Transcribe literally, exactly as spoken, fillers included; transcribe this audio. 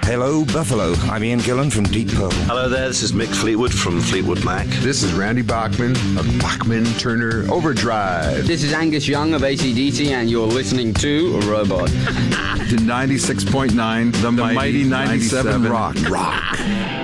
Hello, Buffalo. I'm Ian Gillan from Deep Purple. Hello there, this is Mick Fleetwood from Fleetwood Mac. This is Randy Bachman of Bachman Turner Overdrive. This is Angus Young of A C D C, and you're listening to Robot. To ninety-six point nine, the, the mighty, mighty ninety-seven, ninety-seven Rock. Rock.